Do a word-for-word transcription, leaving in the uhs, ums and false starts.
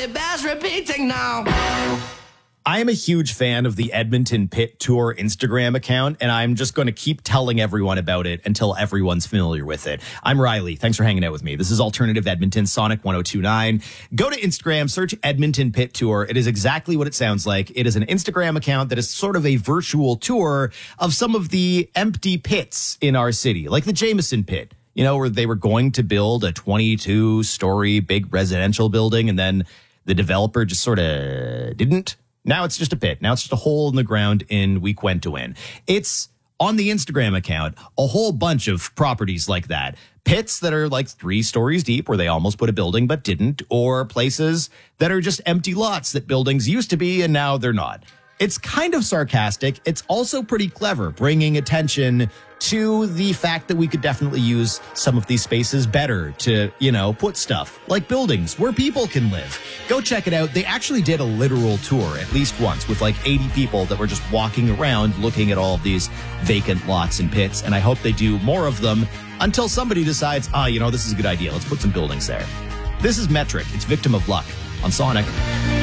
it bears repeating now. I am a huge fan of the Edmonton Pit Tour Instagram account, and I'm just going to keep telling everyone about it until everyone's familiar with it. I'm Riley. Thanks for hanging out with me. This is Alternative Edmonton, Sonic one oh two point nine. Go to Instagram, search Edmonton Pit Tour. It is exactly what it sounds like. It is an Instagram account that is sort of a virtual tour of some of the empty pits in our city, like the Jameson Pit, you know, where they were going to build a twenty-two story big residential building, and then the developer just sort of didn't. Now it's just a pit. Now it's just a hole in the ground in Weequentawin. It's on the Instagram account, a whole bunch of properties like that. Pits that are like three stories deep where they almost put a building but didn't, or places that are just empty lots that buildings used to be and now they're not. It's kind of sarcastic. It's also pretty clever, bringing attention to the fact that we could definitely use some of these spaces better to, you know, put stuff like buildings where people can live. Go check it out. They actually did a literal tour at least once with like eighty people that were just walking around looking at all of these vacant lots and pits. And I hope they do more of them until somebody decides, ah, you know, this is a good idea. Let's put some buildings there. This is Metric. It's Victim of Luck on Sonic.